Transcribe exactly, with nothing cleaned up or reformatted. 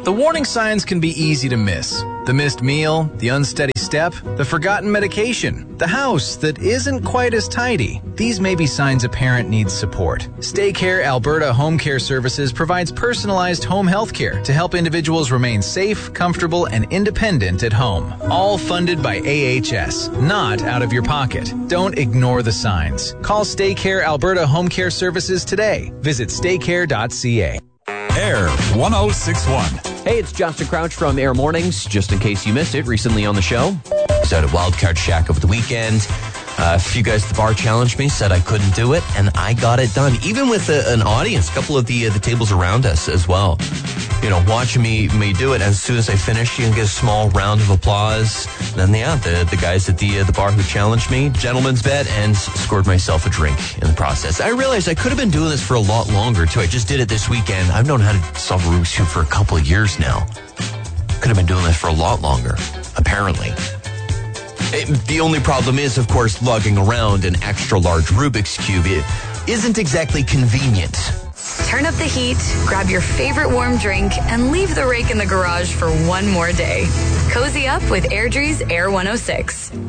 The warning signs can be easy to miss. The missed meal, the unsteady step, the forgotten medication, the house that isn't quite as tidy. These may be signs a parent needs support. StayCare Alberta Home Care Services provides personalized home health care to help individuals remain safe, comfortable, and independent at home. All funded by A H S, not out of your pocket. Don't ignore the signs. Call StayCare Alberta Home Care Services today. Visit staycare dot c a. Air one oh six point one. Hey, it's Justin Crouch from Air Mornings. Just in case you missed it, recently on the show, I was out at Wildcard Shack over the weekend. Uh, a few guys at the bar challenged me, said I couldn't do it, and I got it done. Even with a, an audience, a couple of the uh, the tables around us as well. You know, watching me me do it. As soon as I finish, you can get a small round of applause. And then, yeah, the, the guys at the uh, the bar who challenged me, gentleman's bet, and scored myself a drink in the process. I realized I could have been doing this for a lot longer, too. I just did it this weekend. I've known how to solve a Rubik's Cube for a couple of years now. Could have been doing this for a lot longer, apparently. It, the only problem is, of course, lugging around an extra-large Rubik's Cube. It isn't exactly convenient. Turn up the heat, grab your favorite warm drink, and leave the rake in the garage for one more day. Cozy up with Airdrie's Air one oh six.